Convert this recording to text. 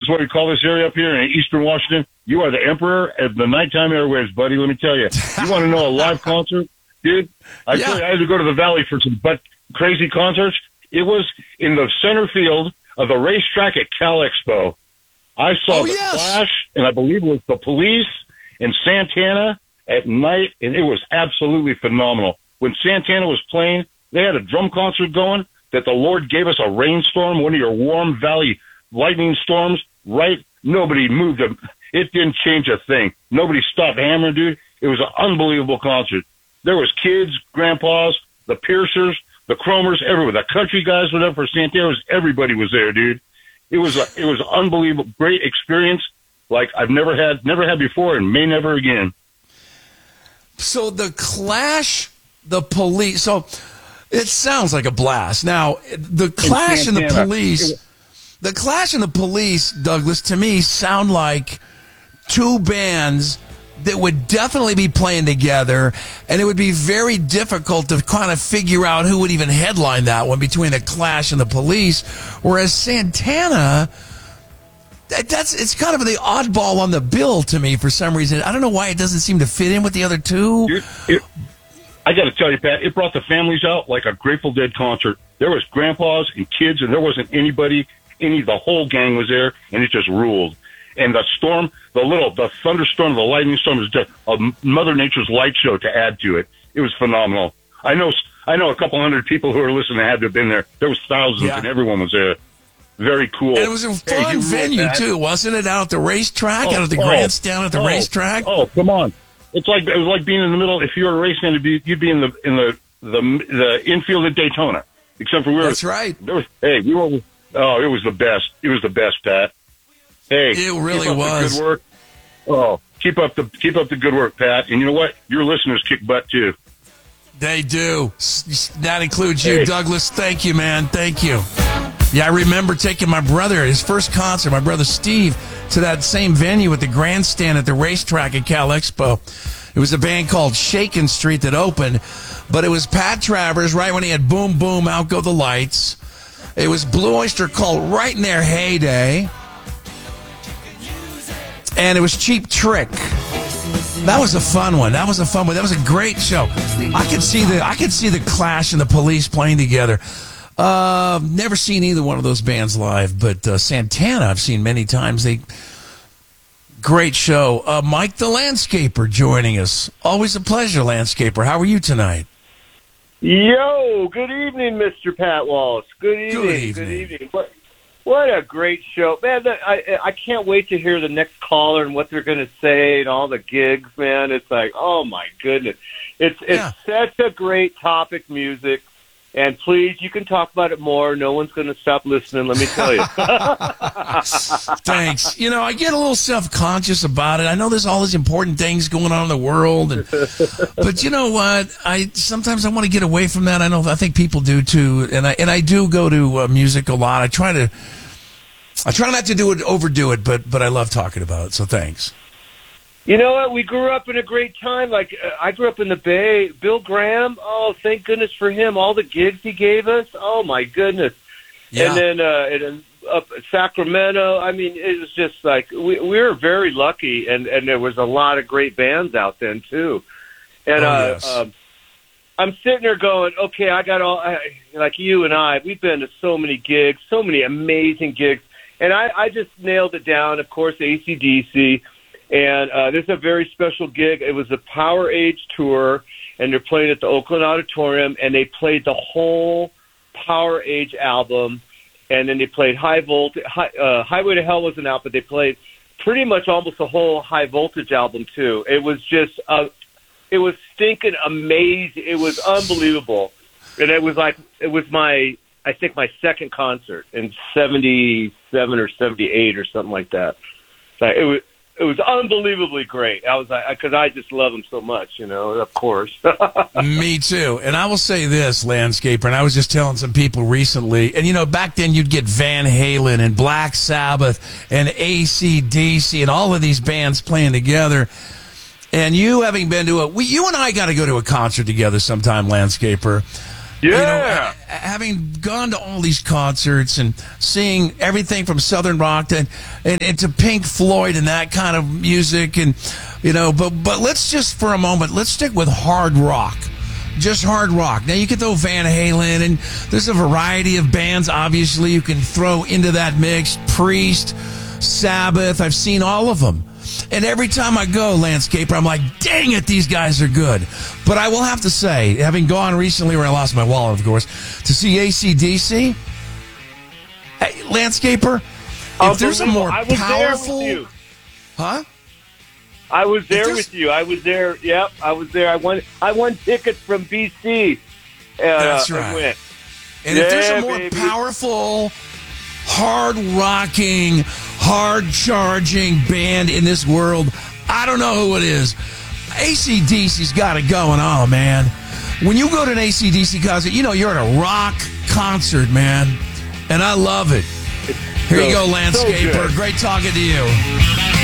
what we call this area up here in Eastern Washington. You are the emperor of the nighttime airwaves, buddy. Let me tell you. You want to know a live concert? Dude, I tell you, I had to go to the Valley for some crazy concerts. It was in the center field of the racetrack at Cal Expo. I saw the Clash, and I believe it was the Police and Santana at night, and it was absolutely phenomenal. When Santana was playing, they had a drum concert going that the Lord gave us a rainstorm, one of your warm valley lightning storms, right? Nobody moved. It didn't change a thing. Nobody stopped hammering, dude. It was an unbelievable concert. There was kids, grandpas, the Piercers, the Chromers, everyone. The country guys were there for Santana. Everybody was there, dude. It was unbelievable, great experience like I've never had before and may never again. So the Clash, the Police, so it sounds like a blast. Now, the Clash and the Police, Douglas, to me sound like two bands that would definitely be playing together, and it would be very difficult to kind of figure out who would even headline that one between the Clash and the Police, whereas Santana, it's kind of the oddball on the bill to me for some reason. I don't know why it doesn't seem to fit in with the other two. I got to tell you, Pat, it brought the families out like a Grateful Dead concert. There was grandpas and kids, and there wasn't anybody, the whole gang was there, and it just ruled. And the storm, the thunderstorm, the lightning storm was just a Mother Nature's light show to add to it. It was phenomenal. I know a couple hundred people who are listening had to have been there. There was thousands, and everyone was there. Very cool. And it was a fun venue, too, wasn't it? Out at the racetrack, out at the grandstand at the racetrack? Oh, come on. It was like being in the middle. If you were a race fan, you'd be in the infield at Daytona. Except for That's right. It was the best. It was the best, Pat. Hey, it really was. Good work. Oh, keep up the good work, Pat. And you know what? Your listeners kick butt too. They do. That includes you, Douglas. Thank you, man. Thank you. Yeah, I remember taking my brother, his first concert, my brother Steve, to that same venue at the grandstand at the racetrack at Cal Expo. It was a band called Shakin' Street that opened, but it was Pat Travers right when he had Boom Boom, Out Go the Lights. It was Blue Oyster Cult right in their heyday. And it was Cheap Trick. That was a fun one. That was a great show. I could see the Clash and the Police playing together. Never seen either one of those bands live, but Santana I've seen many times. Great show. Mike the Landscaper joining us. Always a pleasure, Landscaper. How are you tonight? Yo, good evening, Mr. Pat Wallace. Good evening. What a great show. Man, I can't wait to hear the next caller and what they're going to say and all the gigs, man. It's like, oh, my goodness. It's such a great topic, music. And please, you can talk about it more. No one's going to stop listening, let me tell you. Thanks. I get a little self-conscious about it. I know there's all these important things going on in the world. But you know what? Sometimes I want to get away from that. I think people do too. And I do go to music a lot. I try not to overdo it, but I love talking about it. So thanks. You know what? We grew up in a great time. Like, I grew up in the Bay. Bill Graham, oh, thank goodness for him. All the gigs he gave us, oh, my goodness. Yeah. And then up at Sacramento, I mean, it was just like, we were very lucky, and there was a lot of great bands out then, too. And I'm sitting there going, okay, I got like you and we've been to so many gigs, so many amazing gigs. And I just nailed it down, of course, AC/DC. And this is a very special gig. It was the Power Age tour, and they're playing at the Oakland Auditorium, and they played the whole Power Age album, and then they played Highway to Hell wasn't out, but they played pretty much almost the whole High Voltage album, too. It was just, it was stinking amazing. It was unbelievable. And it was my second concert in 77 or 78 or something like that. So it was unbelievably great. I was because I just love them so much, of course. Me too. And I will say this, Landscaper, and I was just telling some people recently, and back then you'd get Van Halen and Black Sabbath and AC/DC and all of these bands playing together. And you having been to you and I got to go to a concert together sometime, Landscaper. Yeah. Having gone to all these concerts and seeing everything from Southern rock to to Pink Floyd and that kind of music, and but let's just for a moment, let's stick with hard rock. Just hard rock. Now you can throw Van Halen, and there's a variety of bands obviously you can throw into that mix. Priest, Sabbath, I've seen all of them. And every time I go, Landscaper, I'm like, dang it, these guys are good. But I will have to say, having gone recently where I lost my wallet, of course, to see AC/DC, hey, Landscaper, if there's a more powerful... There with you. Huh? I was there with you. I was there. Yep, I was there. I won tickets from BC. That's right. Went. And if there's a more powerful, hard-rocking, hard-charging band in this world, I don't know who it is. AC/DC's got it going on, man. When you go to an AC/DC concert, you're at a rock concert, man. And I love it. Here you go, Landscaper. Great talking to you.